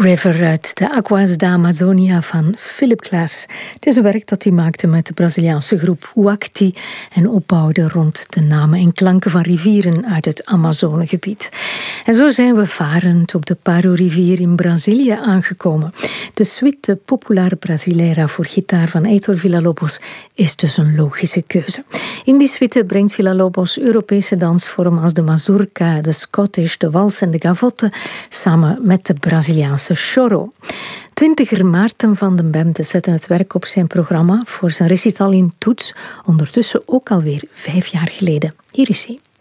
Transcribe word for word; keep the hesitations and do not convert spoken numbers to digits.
River uit de Aquas da Amazonia van Philip Glass. Het is een werk dat hij maakte met de Braziliaanse groep Uacti en opbouwde rond de namen en klanken van rivieren uit het Amazonegebied. En zo zijn we varend op de Paro-rivier in Brazilië aangekomen. De suite Popular Brasileira voor gitaar van Heitor Villa-Lobos is dus een logische keuze. In die suite brengt Villa-Lobos Europese dansvormen als de mazurka, de Scottish, de wals en de gavotte samen met de Braziliaanse choro. Twintiger Maarten van den Bemde zette het werk op zijn programma voor zijn recital in Toets, ondertussen ook alweer vijf jaar geleden. Hier is hij.